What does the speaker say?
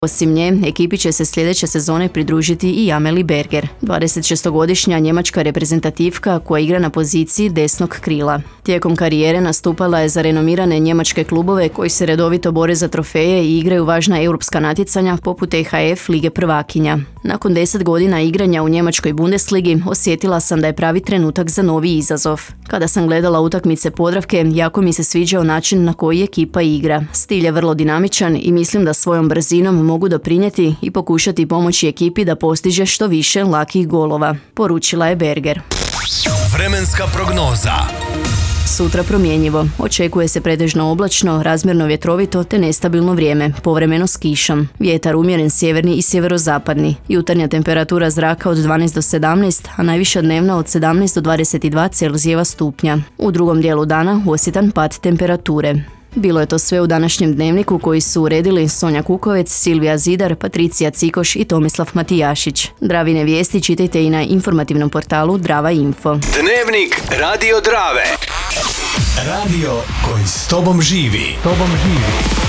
Osim nje, ekipi će se sljedeće sezone pridružiti i Amelie Berger, 26-godišnja njemačka reprezentativka koja igra na poziciji desnog krila. Tijekom karijere nastupala je za renomirane njemačke klubove koji se redovito bore za trofeje i igraju važna europska natjecanja poput EHF Lige prvakinja. Nakon 10 godina igranja u njemačkoj Bundesligi osjetila sam da je pravi trenutak za novi izazov. Kada sam gledala utakmice Podravke, jako mi se sviđao način na koji ekipa igra. Stil je vrlo dinamičan i mislim da svojom brzinom mogu doprinijeti i pokušati pomoći ekipi da postiže što više lakih golova, poručila je Berger. Vremenska prognoza. Sutra promjenjivo. Očekuje se pretežno oblačno, razmjerno vjetrovito te nestabilno vrijeme, povremeno s kišom. Vjetar umjeren sjeverni i sjeverozapadni. Jutarnja temperatura zraka od 12 do 17, a najviša dnevna od 17 do 22 Celzijeva stupnja. U drugom dijelu dana osjetan pad temperature. Bilo je to sve u današnjem dnevniku koji su uredili Sonja Kukovec, Silvija Zidar, Patricija Cikoš i Tomislav Matijašić. Dravine vijesti čitajte i na informativnom portalu Drava Info. Dnevnik Radio Drave. Radio koji s tobom živi.